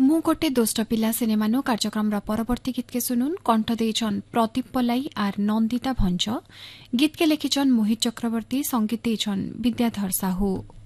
मु गोटे दोष्ट पिला सिनेमानु कार्यक्रम परवर्ती गीत के सुनुन कंठ देइछन प्रदीप पलाई आर नंदिता भंज गीत के लिखिछन मोहित चक्रवर्ती संगीत देइछन विद्याधर साहू।